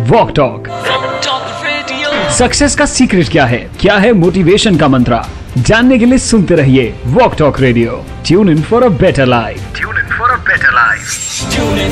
Walk talk. Success का secret क्या है मोटिवेशन का मंत्र, जानने के लिए सुनते रहिए walk talk radio. Tune in for a better life.